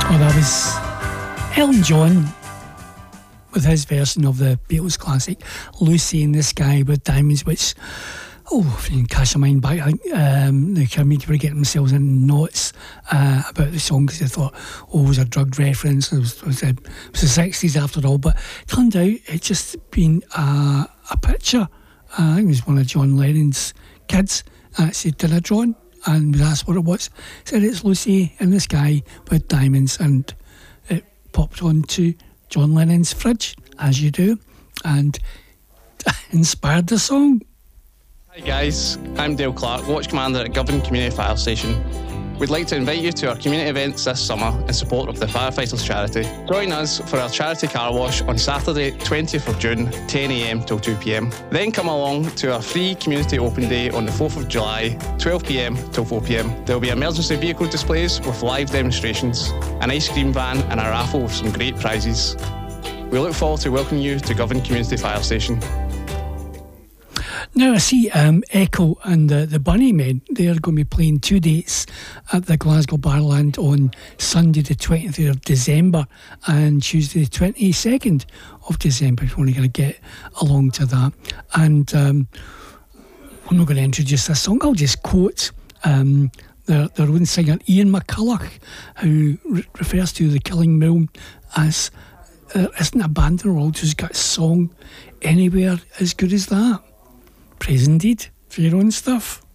Well, that was Elton John with his version of the Beatles classic Lucy in the Sky with Diamonds, which, if you can cast your mind back, I think the community were getting themselves in knots about the song because they thought, it was a drug reference, it was the 60s after all, but it turned out it just been a picture. I think it was one of John Lennon's kids actually did a drawing and was asked what it was. Said it's Lucy in the Sky with Diamonds, and it popped onto John Lennon's fridge, as you do, and inspired the song. Hi guys, I'm Dale Clark, Watch Commander at Govan Community Fire Station. We'd like to invite you to our community events this summer in support of the Firefighters charity. Join us for our charity car wash on Saturday 20th of June, 10am till 2pm. Then come along to our free community open day on the 4th of July, 12pm till 4pm. There will be emergency vehicle displays with live demonstrations, an ice cream van and a raffle with some great prizes. We look forward to welcoming you to Govan Community Fire Station. Now I see Echo and the Bunnymen, they're going to be playing 2 dates at the Glasgow Barland on Sunday the 23rd of December and Tuesday the 22nd of December, if you want to get along to that. And I'm not going to introduce this song, I'll just quote their own singer Ian McCulloch, who refers to the Killing Mill as there isn't a band in the world who's got a song anywhere as good as that. Praise indeed for your own stuff.